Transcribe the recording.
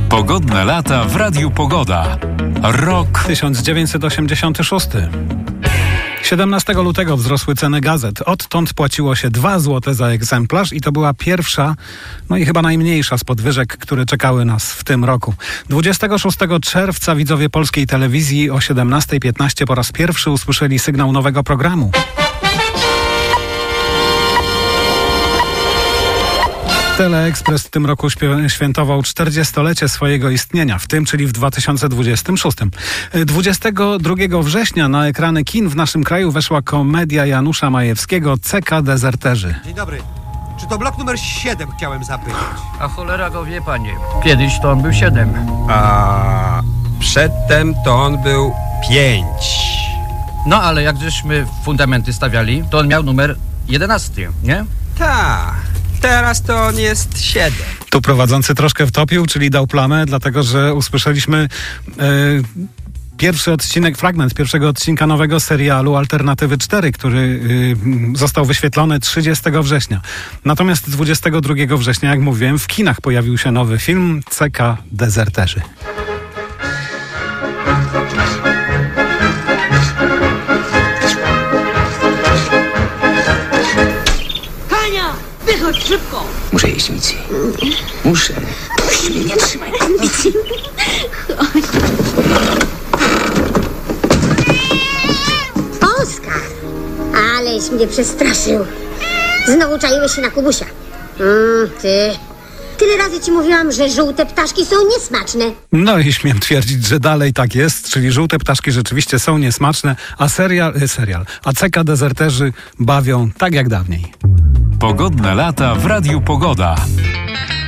Pogodne lata w Radiu Pogoda. Rok 1986. 17 lutego wzrosły ceny gazet. Odtąd płaciło się 2 zł za egzemplarz i to była pierwsza, no i chyba najmniejsza z podwyżek, które czekały nas w tym roku. 26 czerwca widzowie polskiej telewizji o 17:15 po raz pierwszy usłyszeli sygnał nowego programu. Teleekspres w tym roku świętował 40-lecie swojego istnienia, w tym, czyli w 2026. 22 września na ekrany kin w naszym kraju weszła komedia Janusza Majewskiego CK Dezerterzy. Dzień dobry. Czy to blok numer 7 chciałem zapytać? A cholera go wie, panie. Kiedyś to on był 7. A przedtem to on był 5. No ale jak żeśmy fundamenty stawiali, to on miał numer 11, nie? Tak. Teraz to on jest 7. Tu prowadzący troszkę wtopił, czyli dał plamę, dlatego że usłyszeliśmy pierwszy odcinek, fragment pierwszego odcinka nowego serialu Alternatywy 4, który został wyświetlony 30 września. Natomiast 22 września, jak mówiłem, w kinach pojawił się nowy film CK Dezerterzy. Wychodź szybko! Muszę jeść, Mici. Muszę. Puść mnie, nie trzymaj Mici. Chodź. Oskar! Aleś mnie przestraszył. Znowu czaiłeś się na Kubusia. Ty. Tyle razy ci mówiłam, że żółte ptaszki są niesmaczne. No i śmiem twierdzić, że dalej tak jest, czyli żółte ptaszki rzeczywiście są niesmaczne, a a CK Dezerterzy bawią tak jak dawniej. Pogodne lata w Radiu Pogoda.